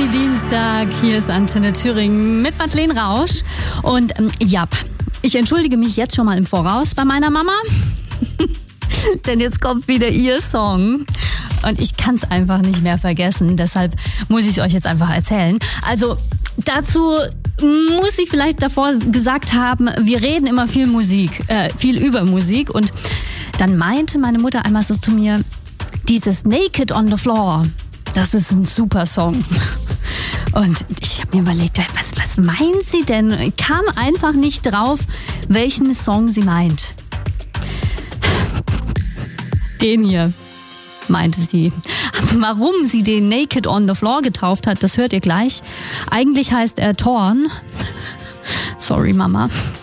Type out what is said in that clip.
Dienstag. Hier ist Antenne Thüringen mit Madeleine Rausch. Und ich entschuldige mich jetzt schon mal im Voraus bei meiner Mama. Denn jetzt kommt wieder ihr Song. Und ich kann es einfach nicht mehr vergessen. Deshalb muss ich es euch jetzt einfach erzählen. Also dazu muss ich vielleicht davor gesagt haben, wir reden immer viel über Musik. Und dann meinte meine Mutter einmal so zu mir, dieses Naked on the Floor, das ist ein super Song. Und ich habe mir überlegt, was meint sie denn? Ich kam einfach nicht drauf, welchen Song sie meint. Den hier, meinte sie. Warum sie den Naked on the Floor getauft hat, das hört ihr gleich. Eigentlich heißt er Torn. Sorry, Mama.